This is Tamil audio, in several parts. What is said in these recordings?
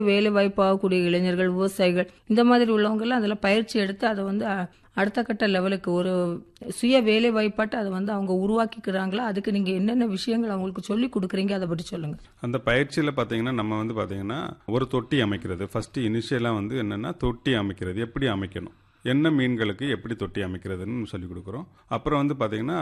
வேலை வாய்ப்பாகக்கூடிய இளைஞர்கள், விவசாயிகள் இந்த மாதிரி உள்ளவங்கெல்லாம் அதில் பயிற்சி எடுத்து அதை வந்து அடுத்த கட்ட லெவலுக்கு ஒரு சுய வேலை வாய்ப்பாட்டு அதை வந்து அவங்க உருவாக்கிக்கிறாங்களா? அதுக்கு நீங்கள் என்னென்ன விஷயங்கள் அவங்களுக்கு சொல்லி கொடுக்குறீங்க, அதை பற்றி சொல்லுங்கள். அந்த பயிற்சியில் பார்த்தீங்கன்னா நம்ம வந்து பார்த்தீங்கன்னா ஒரு தொட்டி அமைக்கிறது. ஃபஸ்ட்டு இனிஷியலாக வந்து என்னென்னா தொட்டி அமைக்கிறது எப்படி அமைக்கணும், என்ன மீன்களுக்கு எப்படி தொட்டி அமைக்கிறதுன்னு சொல்லிக் கொடுக்குறோம். அப்புறம் வந்து பார்த்தீங்கன்னா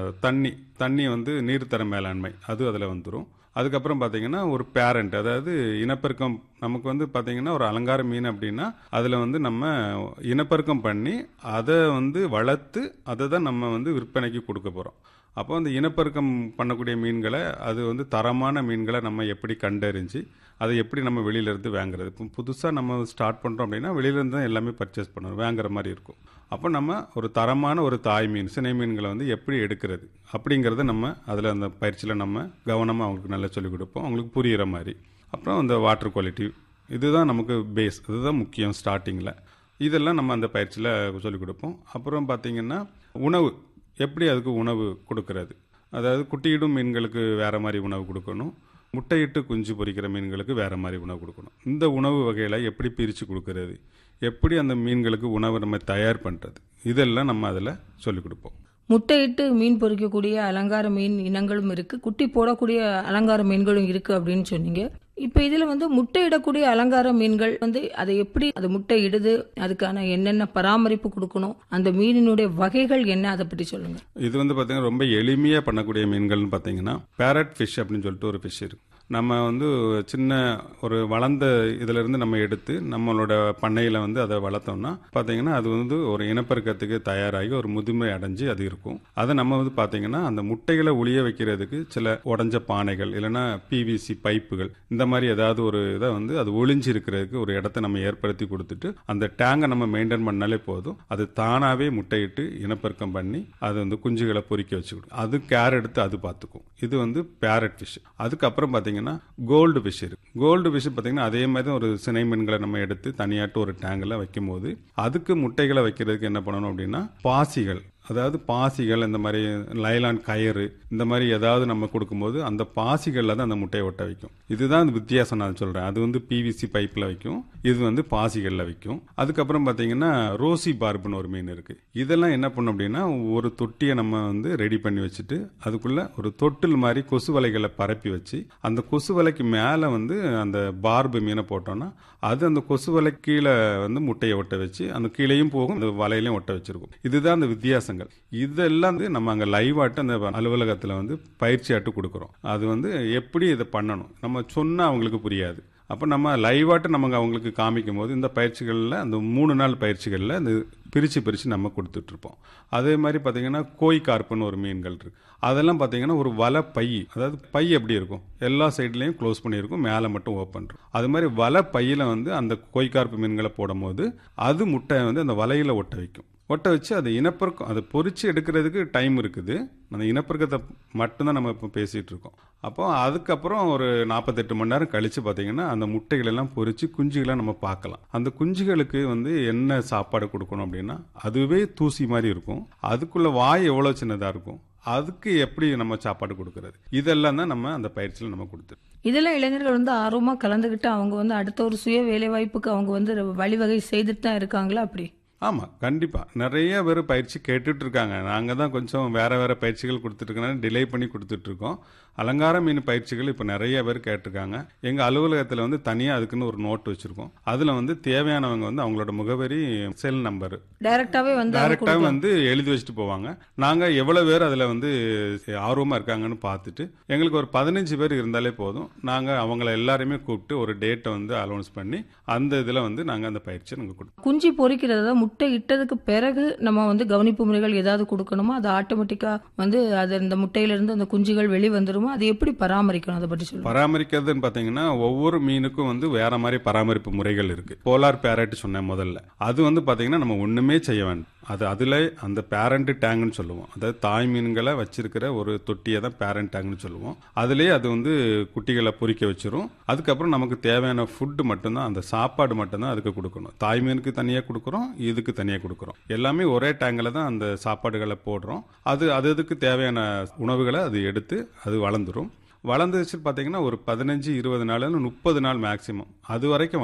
தண்ணி வந்து நீர்த்தர மேலாண்மை அது அதில் வந்துடும். அதுக்கப்புறம் பார்த்தீங்கன்னா ஒரு பேரண்ட், அதாவது இனப்பெருக்கம். நமக்கு வந்து பார்த்தீங்கன்னா ஒரு அலங்கார மீன் அப்படின்னா அதில் வந்து நம்ம இனப்பெருக்கம் பண்ணி அதை வந்து வளர்த்து அதை தான் நம்ம வந்து விற்பனைக்கு கொடுக்க போகிறோம். அப்போ அந்த இனப்பெருக்கம் பண்ணக்கூடிய மீன்களை, அது வந்து தரமான மீன்களை நம்ம எப்படி கண்டறிஞ்சு அதை எப்படி நம்ம வெளியிலேருந்து வாங்குறது. இப்போ புதுசாக நம்ம ஸ்டார்ட் பண்ணுறோம் அப்படின்னா வெளியிலேருந்து தான் எல்லாமே பர்ச்சேஸ் பண்ணணும், வாங்குற மாதிரி இருக்கும். அப்போ நம்ம ஒரு தரமான ஒரு தாய் மீன், சினை மீன்களை வந்து எப்படி எடுக்கிறது அப்படிங்கிறத நம்ம அதில் அந்த பயிற்சியில் நம்ம கவனமாக அவங்களுக்கு நல்லா சொல்லிக் கொடுப்போம், அவங்களுக்கு புரிகிற மாதிரி. அப்புறம் அந்த வாட்டர் குவாலிட்டி, இதுதான் நமக்கு பேஸ், இதுதான் முக்கியம் ஸ்டார்டிங்கில். இதெல்லாம் நம்ம அந்த பயிற்சியில் சொல்லிக் கொடுப்போம். அப்புறம் பார்த்திங்கன்னா உணவு, எப்படி அதுக்கு உணவு கொடுக்கறது, அதாவது குட்டியிடும் மீன்களுக்கு வேறு மாதிரி உணவு கொடுக்கணும், முட்டையிட்டு குஞ்சு பொரிக்கிற மீன்களுக்கு வேறு மாதிரி உணவு கொடுக்கணும். இந்த உணவு வகைகளை எப்படி பிரித்து கொடுக்கறது, எப்படி அந்த மீன்களுக்கு உணவை நம்ம தயார் பண்ணுறது, இதெல்லாம் நம்ம அதில் சொல்லிக் கொடுப்போம். முட்டையிட்டு மீன் பொறிக்கக்கூடிய அலங்கார மீன் இனங்களும் இருக்குது, குட்டி போடக்கூடிய அலங்கார மீன்களும் இருக்குது அப்படின்னு சொன்னீங்க. இப்போ இதில் வந்து முட்டையிடக்கூடிய அலங்கார மீன்கள் வந்து அதை எப்படி அது முட்டை இடுது, அதுக்கான என்னென்ன பராமரிப்பு கொடுக்கணும், அந்த மீனினுடைய வகைகள் என்ன, அதை பற்றி சொல்லுங்கள். இது வந்து பார்த்தீங்கன்னா ரொம்ப எளிமையாக பண்ணக்கூடிய மீன்கள்னு பார்த்தீங்கன்னா பேரட் ஃபிஷ் அப்படின்னு சொல்லிட்டு ஒரு ஃபிஷ் இருக்குது. நம்ம வந்து சின்ன ஒரு வளர்ந்த இதிலிருந்து நம்ம எடுத்து நம்மளோட பண்ணையில் வந்து அதை வளர்த்தோம்னா பார்த்தீங்கன்னா அது வந்து ஒரு இனப்பெருக்கத்துக்கு தயாராகி ஒரு முதுமை அடைஞ்சு அது இருக்கும். அதை நம்ம வந்து பார்த்தீங்கன்னா அந்த முட்டைகளை ஒளிய வைக்கிறதுக்கு சில உடஞ்ச பானைகள் இல்லைன்னா பிவிசி பைப்புகள் இந்த மாதிரி ஏதாவது ஒரு இதை வந்து அது ஒளிஞ்சு இருக்கிறதுக்கு ஒரு இடத்த நம்ம ஏற்படுத்தி கொடுத்துட்டு அந்த டேங்கை நம்ம மெயின்டைன் பண்ணாலே போதும். அது தானாகவே முட்டையிட்டு இனப்பெருக்கம் பண்ணி அது வந்து குஞ்சுகளை பொறிக்க வச்சுக்கிடும். அது கேர் எடுத்து அது பார்த்துக்கும். இது வந்து பேரட் ஃபிஷ். அதுக்கப்புறம் பார்த்தீங்கன்னா கோல்டு ஃபிஷ் இருக்கு. கோல்டு ஃபிஷ் பார்த்தீங்கன்னா அதே மாதிரி ஒரு சினை மீன்களை நம்ம எடுத்து தனியாட்டு ஒரு டேங்கில் வைக்கும் போது அதுக்கு முட்டைகளை வைக்கிறதுக்கு என்ன பண்ணணும் அப்படின்னா பாசிகள், அதாவது பாசிகள், இந்த மாதிரி லைலான் கயிறு இந்த மாதிரி ஏதாவது நம்ம கொடுக்கும்போது அந்த பாசிகளில் தான் அந்த முட்டையை ஒட்ட வைக்கும். இதுதான் வித்தியாசம் நான் சொல்கிறேன். அது வந்து பிவிசி பைப்பில் வைக்கும், இது வந்து பாசிகளில் வைக்கும். அதுக்கப்புறம் பார்த்தீங்கன்னா ரோசி பார்புன்னு ஒரு மீன் இருக்குது. இதெல்லாம் என்ன பண்ணும் அப்படின்னா ஒரு தொட்டியை நம்ம வந்து ரெடி பண்ணி வச்சுட்டு அதுக்குள்ளே ஒரு தொட்டில் மாதிரி கொசு வலைகளை பரப்பி வச்சு அந்த கொசு வலைக்கு மேலே வந்து அந்த பார்பு மீனை போட்டோம்னா அது அந்த கொசு வலை கீழே வந்து முட்டையை ஒட்ட வச்சு அந்த கீழேயும் போகும், அந்த வலையிலையும் ஒட்ட வச்சிருக்கும். இதுதான் அந்த வித்தியாசங்கள். இதெல்லாம் வந்து நம்ம அங்கே லைவாட்டு அந்த அலுவலகத்தில் வந்து பயிற்சியாட்டு கொடுக்குறோம். அது வந்து எப்படி இதை பண்ணணும் நம்ம சொன்னால் அவங்களுக்கு புரியாது. அப்போ நம்ம லைவாட்டு நம்ம அவங்களுக்கு காமிக்கும் போது இந்த பயிற்சிகளில் அந்த 3 நாள் பயிற்சிகளில் இந்த பிரித்து நம்ம கொடுத்துட்ருப்போம். அதே மாதிரி பார்த்தீங்கன்னா கோய் கார்ப்புன்னு ஒரு மீன்கள் இருக்குது. அதெல்லாம் பார்த்தீங்கன்னா ஒரு வலை பை, அதாவது பை எப்படி இருக்கும், எல்லா சைட்லேயும் க்ளோஸ் பண்ணியிருக்கும், மேலே மட்டும் ஓப்பன் இருக்கும். அது மாதிரி வலை பையில் வந்து அந்த கோய் கார்ப்பு மீன்களை போடும் போது அது முட்டை வந்து அந்த வலையில் ஒட்ட வைக்கும். ஒட்ட வச்சு அது இனப்பெருக்கம், அதை பொறிச்சு எடுக்கிறதுக்கு டைம் இருக்குது. அந்த இனப்பெருக்கத்தை மட்டும்தான் நம்ம இப்போ பேசிகிட்டு இருக்கோம். அப்போ அதுக்கப்புறம் ஒரு 48 மணி நேரம் கழித்து பார்த்தீங்கன்னா அந்த முட்டைகளெல்லாம் பொறிச்சு குஞ்சுகளை நம்ம பார்க்கலாம். அந்த குஞ்சுகளுக்கு வந்து என்ன சாப்பாடு கொடுக்கணும் அப்படின்னா அதுவே தூசி மாதிரி இருக்கும், அதுக்குள்ள வாய் எவ்வளோ சின்னதாக இருக்கும், அதுக்கு எப்படி நம்ம சாப்பாடு கொடுக்கறது, இதெல்லாம் தான் நம்ம அந்த பயிற்சியில் நம்ம கொடுத்துரு. இதெல்லாம் இளைஞர்கள் வந்து ஆர்வமாக கலந்துக்கிட்டு அவங்க வந்து அடுத்த ஒரு சுய வேலை வாய்ப்புக்கு அவங்க வந்து வழிவகை செய்துட்டு தான் இருக்காங்களா? அப்படி ஆமாம், கண்டிப்பாக நிறைய பேர் பயிற்சி கேட்டுட்டு இருக்காங்க. நாங்கள் தான் கொஞ்சம் வேறு பயிற்சிகள் கொடுத்துட்ருக்கனால டிலே பண்ணி கொடுத்துட்ருக்கோம். அலங்கார மீன் பயிற்சிகள் இப்போ நிறைய பேர் கேட்டிருக்காங்க. எங்கள் அலுவலகத்தில் வந்து தனியாக அதுக்குன்னு ஒரு நோட் வச்சுருக்கோம். அதில் வந்து தேவையானவங்க வந்து அவங்களோட முகவரி, செல் நம்பர் டைரெக்டாகவே வந்து எழுதி வச்சுட்டு போவாங்க. நாங்கள் எவ்வளோ பேர் அதில் வந்து ஆர்வமாக இருக்காங்கன்னு பார்த்துட்டு எங்களுக்கு ஒரு 15 பேர் இருந்தாலே போதும். நாங்கள் அவங்கள எல்லாருமே கூப்பிட்டு ஒரு டேட்டை வந்து அலௌன்ஸ் பண்ணி அந்த இதில் வந்து நாங்கள் அந்த பயிற்சியை நாங்கள் கொடுப்போம். குஞ்சு பொறிக்கிறத முட்டை இட்டதுக்கு பிறகு நம்ம வந்து கவனிப்பு முறைகள் ஏதாவது கொடுக்கணுமோ, அது ஆட்டோமேட்டிக்காக வந்து அது அந்த முட்டையிலிருந்து அந்த குஞ்சுகள் வெளிவந்துருமோ, அது எப்படி பராமரிக்கணும், அதை பற்றி சொல்லுங்க. பராமரிக்கிறதுன்னு பார்த்தீங்கன்னா ஒவ்வொரு மீனுக்கும் வந்து வேற மாதிரி பராமரிப்பு முறைகள் இருக்கு. போலார் பேரட் சொன்னேன் முதல்ல, அது வந்து பார்த்தீங்கன்னா நம்ம ஒன்றுமே செய்ய வேண்டாம். அதில் அந்த பேரண்ட் டேங்க்னு சொல்லுவோம். அதாவது தாய் மீன்களை வச்சிருக்கிற ஒரு தொட்டியை தான் பேரண்ட் டேங்க்னு சொல்லுவோம். அதுலேயே அது வந்து குட்டிகளை பொறிக்க வச்சிரும். அதுக்கப்புறம் நமக்கு தேவையான ஃபுட்டு மட்டும்தான், அந்த சாப்பாடு மட்டும்தான் அதுக்கு கொடுக்கணும். தாய் மீனுக்கு தனியாக கொடுக்குறோம், இதுக்கு தனியாக கொடுக்குறோம். எல்லாமே ஒரே டேங்கில் தான் அந்த சாப்பாடுகளை போடுறோம். அது அதுக்கு தேவையான உணவுகளை அது எடுத்து அது வளர்ந்துரும். வளர்ந்துச்சு பார்த்தீங்கன்னா ஒரு 15-20 நாள் 30 நாள் மேக்சிமம் அது வரைக்கும்